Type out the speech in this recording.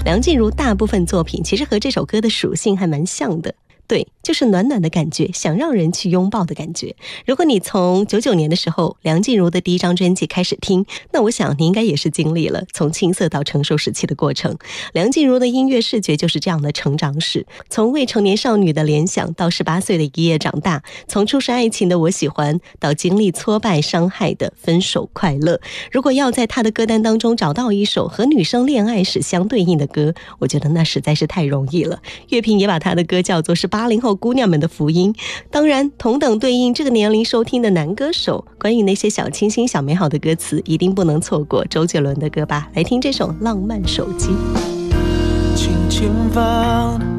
梁静茹大部分作品其实和这首歌的属性还蛮像的。对，就是暖暖的感觉，想让人去拥抱的感觉。如果你从99年的时候梁静茹的第一张专辑开始听，那我想你应该也是经历了从青涩到成熟时期的过程。梁静茹的音乐视觉就是这样的成长史，从未成年少女的联想到18岁的一夜长大，从初识爱情的我喜欢到经历挫败伤害的分手快乐。如果要在她的歌单当中找到一首和女生恋爱史相对应的歌，我觉得那实在是太容易了。乐评也把她的歌叫做是80后姑娘们的福音。当然同等对应这个年龄收听的男歌手，关于那些小清新小美好的歌词一定不能错过周杰伦的歌吧。来听这首浪漫手机。 轻轻放